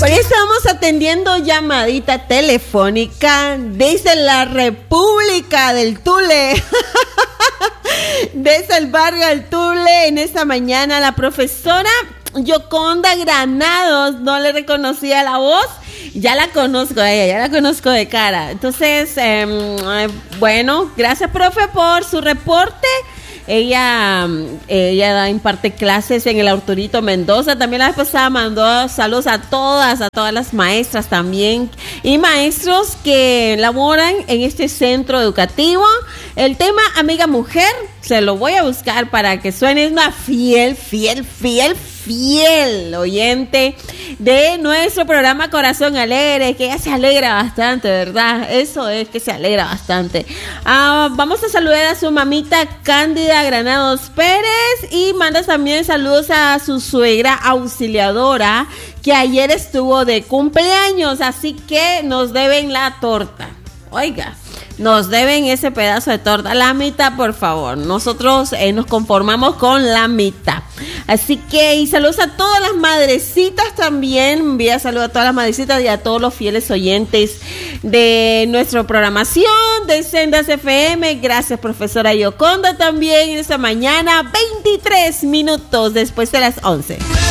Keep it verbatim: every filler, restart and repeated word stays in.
Hoy estamos atendiendo llamadita telefónica desde la República del Tule. Desde el barrio del Tule, en esta mañana, la profesora Yoconda Granados. No le reconocía la voz. Ya la conozco a ella, ya la conozco de cara. Entonces, eh, bueno, gracias, profe, por su reporte. Ella, ella imparte clases en el Arturito Mendoza. También la vez pasada mandó saludos a todas, a todas las maestras también y maestros que laboran en este centro educativo. El tema Amiga Mujer, se lo voy a buscar para que suene. Una fiel, fiel, fiel, fiel oyente de nuestro programa Corazón Alegre, que ella se alegra bastante, ¿verdad? Eso es, que se alegra bastante. Ah, vamos a saludar a su mamita Cándida Granados Pérez y manda también saludos a su suegra auxiliadora, que ayer estuvo de cumpleaños, así que nos deben la torta. Oiga, nos deben ese pedazo de torta, la mitad, por favor. Nosotros eh, nos conformamos con la mitad. Así que, y saludos a todas las madrecitas también. Envía saludos a todas las madrecitas y a todos los fieles oyentes de nuestra programación de Sendas F M. Gracias, profesora Yoconda, también en esta mañana, veintitrés minutos después de las once.